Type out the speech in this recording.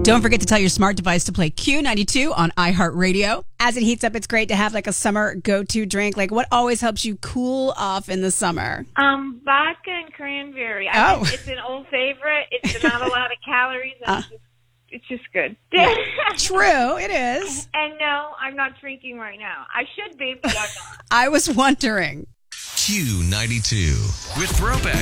Don't forget to tell your smart device to play Q92 on iHeartRadio. As it heats up, it's great to have like a summer go-to drink. Like, what always helps you cool off in the summer? Vodka and cranberry. It's an old favorite. It's not a lot of calories. And it's just good. True, it is. And no, I'm not drinking right now. I should be, but I'm not. I was wondering. Q92 with Throwback.